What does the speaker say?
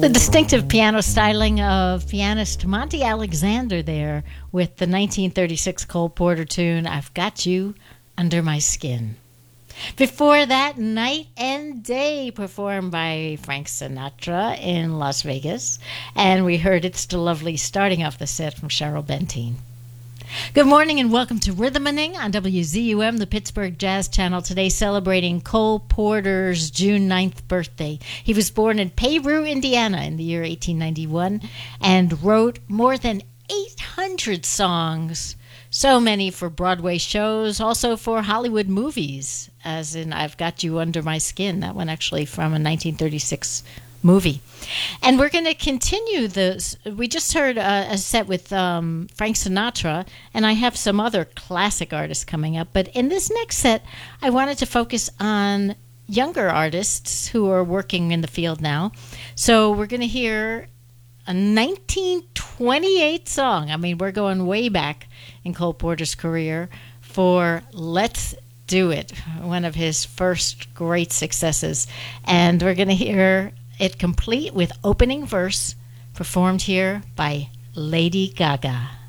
The distinctive piano styling of pianist Monty Alexander there with the 1936 Cole Porter tune, I've Got You Under My Skin. Before that, Night and Day, performed by Frank Sinatra in Las Vegas. And we heard It's Still Lovely starting off the set from Cheryl Benteen. Good morning and welcome to Rhythmaning on WZUM, the Pittsburgh Jazz Channel, today celebrating Cole Porter's June 9th birthday. He was born in Peru, Indiana in the year 1891 and wrote more than 800 songs, so many for Broadway shows, also for Hollywood movies, as in I've Got You Under My Skin, that one actually from a 1936 movie. And we're going to continue this. We just heard a set with Frank Sinatra, and I have some other classic artists coming up. But in this next set, I wanted to focus on younger artists who are working in the field now. So we're going to hear a 1928 song. I mean, we're going way back in Cole Porter's career for Let's Do It, one of his first great successes. And we're going to hear it complete with opening verse performed here by Lady Gaga.